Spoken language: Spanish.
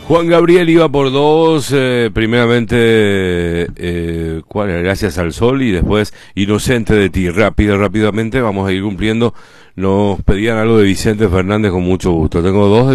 Juan Gabriel iba por dos, primeramente, ¿cuál era? Gracias al sol, y después Inocente de ti. Rápidamente vamos a ir cumpliendo. Nos pedían algo de Vicente Fernández, con mucho gusto. Tengo dos